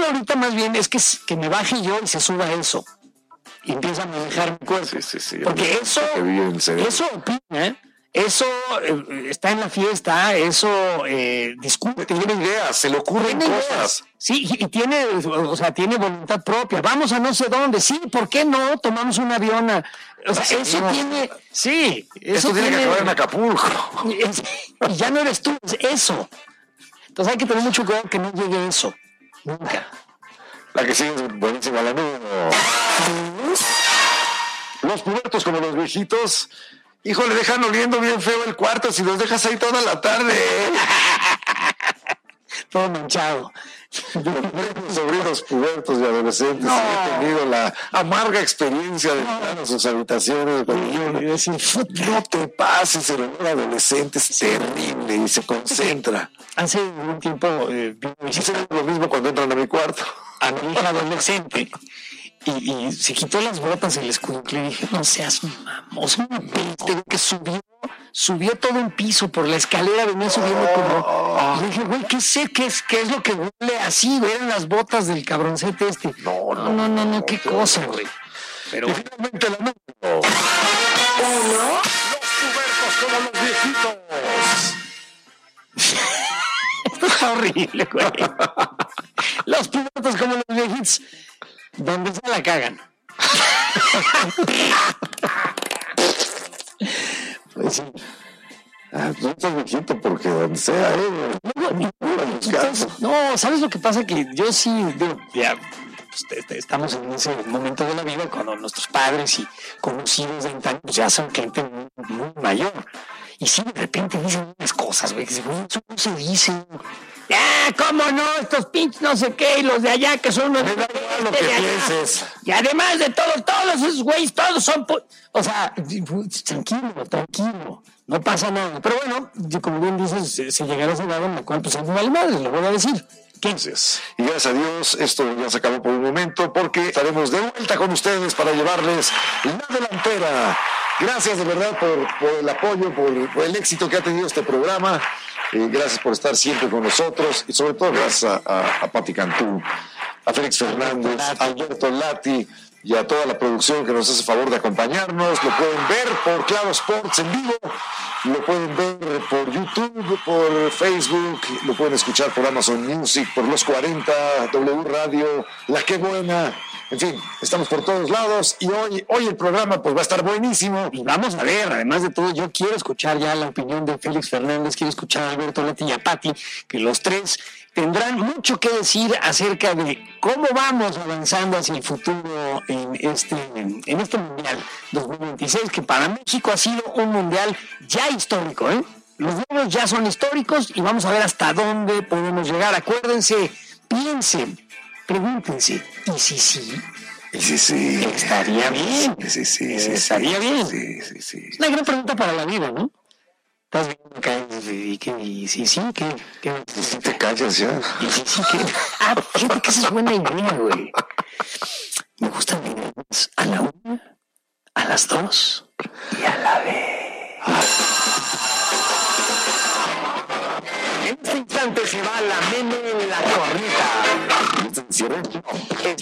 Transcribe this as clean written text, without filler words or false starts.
duda ahorita más bien es que me baje yo y se suba eso. Y empieza a manejar mi cuerpo. Sí. Porque eso opina, eso está en la fiesta, eso discute. Tiene ideas, se le ocurren cosas. Sí, y tiene voluntad propia. Vamos a no sé dónde. Sí, ¿por qué no? Tomamos un avión o sea, eso tiene... Sí. Eso tiene que acabar en Acapulco. Y ya no eres tú, es eso. Entonces hay que tener mucho cuidado que no llegue eso. Nunca. La que sigue es buenísima, la número. Los pubertos como los viejitos, híjole, dejan oliendo bien feo el cuarto si los dejas ahí toda la tarde. Todo manchado. Sobrinos pubertos y adolescentes han tenido la amarga experiencia de entrar a sus habitaciones y decir, no te pases, el olor adolescente es terrible y se concentra. Hace un tiempo hice lo mismo cuando entran a mi cuarto. A mi hija adolescente y se quitó las botas y el escuincle y dije, no seas mamoso, una peste que subió todo un piso por la escalera, venía subiendo como... Y dije, güey, ¿qué es lo que huele así? Eran las botas del cabroncete este. No, qué cosa, güey. Pero y finalmente la número 1, los pubertos como los viejitos. Esto está horrible, güey. Los pubertos como los viejitos, donde se la cagan. Pues sí. No estás viejito porque donde sea, No, ¿sabes lo que pasa? Que yo sí, ya estamos en ese momento de la vida cuando nuestros padres y conocidos de antaño ya son gente muy mayor. Y sí, de repente dicen unas cosas, güey, que eso no se dice. ¿Cómo no? Estos pinches no sé qué, y los de allá que son los... lo que pienses. Y además de todos esos güeyes, todos son... O sea, tranquilo, no pasa nada. Pero bueno, como bien dices, se llegará a ese lado en el cual pues es vale madre, lo voy a decir. Entonces, y gracias a Dios, esto ya se acabó por un momento, porque estaremos de vuelta con ustedes para llevarles la delantera. Gracias de verdad por el apoyo, por el éxito que ha tenido este programa. Gracias por estar siempre con nosotros y sobre todo gracias a Pati Cantú, a Félix Fernández, a Alberto Lati y a toda la producción que nos hace favor de acompañarnos. Lo pueden ver por Claro Sports en vivo, lo pueden ver por YouTube, por Facebook, lo pueden escuchar por Amazon Music, por Los 40, W Radio, La Qué Buena. En fin, estamos por todos lados y hoy el programa pues va a estar buenísimo. Y vamos a ver, además de todo, yo quiero escuchar ya la opinión de Félix Fernández, quiero escuchar a Alberto Lati y a Pati, que los tres tendrán mucho que decir acerca de cómo vamos avanzando hacia el futuro en este Mundial 2026, que para México ha sido un Mundial ya histórico, ¿eh? Los logros ya son históricos y vamos a ver hasta dónde podemos llegar. Acuérdense, piensen, pregúntense, ¿y si sí? ¿Y si sí? Estaría bien. Sí. Estaría bien. Sí. Es una gran pregunta para la vida, ¿no? Estás viendo acá y si sí, ¿qué? Si te callas ya. Y si sí, ¿qué? Fíjate que esa es buena idea, güey. Me gustan videos a la 1, a las 2 y a la vez. En este instante se va la meme en la corneta. ¿Cierre?